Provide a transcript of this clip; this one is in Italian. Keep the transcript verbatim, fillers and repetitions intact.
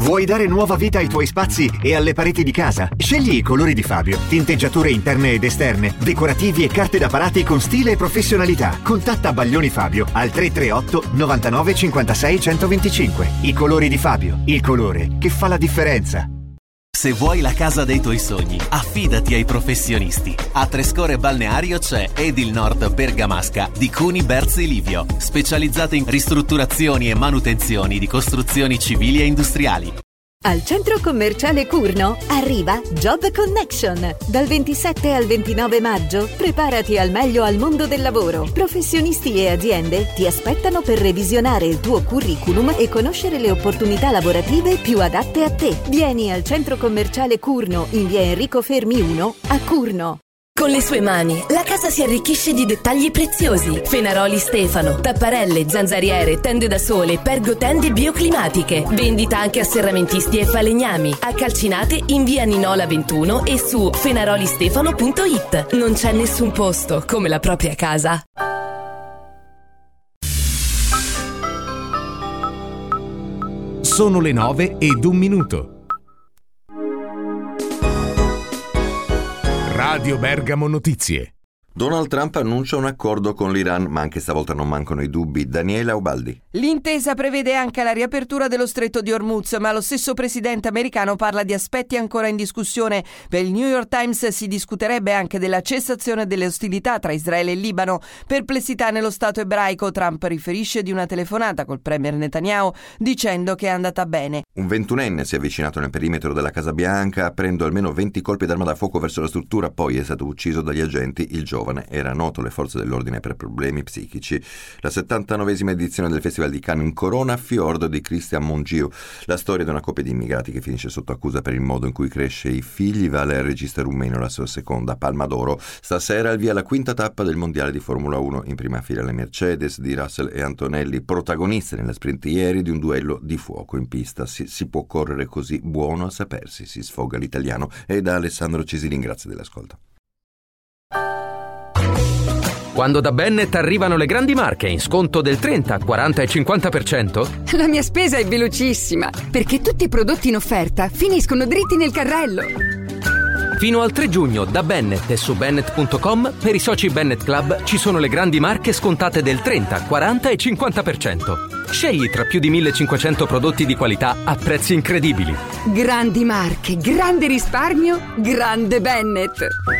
Vuoi dare nuova vita ai tuoi spazi e alle pareti di casa? Scegli i colori di Fabio. Tinteggiature interne ed esterne, decorativi e carte da parati con stile e professionalità. Contatta Baglioni Fabio al tre tre otto novantanove cinquantasei centoventicinque. I colori di Fabio, il colore che fa la differenza. Se vuoi la casa dei tuoi sogni, affidati ai professionisti. A Trescore Balneario c'è Edil Nord Bergamasca di Cuni Berzi Livio, specializzate in ristrutturazioni e manutenzioni di costruzioni civili e industriali. Al centro commerciale Curno arriva Job Connection. Dal ventisette al ventinove maggio preparati al meglio al mondo del lavoro. Professionisti e aziende ti aspettano per revisionare il tuo curriculum e conoscere le opportunità lavorative più adatte a te. Vieni al centro commerciale Curno in via Enrico Fermi uno a Curno. Con le sue mani la casa si arricchisce di dettagli preziosi. Fenaroli Stefano, tapparelle, zanzariere, tende da sole, pergotende bioclimatiche. Vendita anche a serramentisti e falegnami. A Calcinate in via Ninola ventuno e su fenarolistefano punto it. Non c'è nessun posto come la propria casa. Sono le nove ed un minuto. Radio Bergamo Notizie. Donald Trump annuncia un accordo con l'Iran, ma anche stavolta non mancano i dubbi. Daniela Ubaldi. L'intesa prevede anche la riapertura dello stretto di Hormuz, ma lo stesso presidente americano parla di aspetti ancora in discussione. Per il New York Times si discuterebbe anche della cessazione delle ostilità tra Israele e Libano. Perplessità nello Stato ebraico. Trump riferisce di una telefonata col premier Netanyahu dicendo che è andata bene. Un ventunenne si è avvicinato nel perimetro della Casa Bianca, aprendo almeno venti colpi d'arma da fuoco verso la struttura, poi è stato ucciso dagli agenti. Il giovane era noto alle forze dell'ordine per problemi psichici. La settantanovesima edizione del Festival di Cannes in corona Fiord di Christian Mungiu. La storia di una coppia di immigrati che finisce sotto accusa per il modo in cui cresce i figli vale al regista rumeno la sua seconda Palma d'Oro. Stasera al via la quinta tappa del mondiale di Formula uno, in prima fila le Mercedes di Russell e Antonelli, protagoniste nella sprint ieri di un duello di fuoco in pista. Si, si può correre così? Buono a sapersi, si sfoga l'italiano. E da Alessandro Cesilin, grazie dell'ascolto. Quando da Bennett arrivano le grandi marche in sconto del trenta, quaranta e cinquanta per cento? La mia spesa è velocissima, perché tutti i prodotti in offerta finiscono dritti nel carrello. Fino al tre giugno da Bennett e su Bennett punto com per i soci Bennett Club ci sono le grandi marche scontate del trenta, quaranta e cinquanta per cento. Scegli tra più di millecinquecento prodotti di qualità a prezzi incredibili. Grandi marche, grande risparmio, grande Bennett.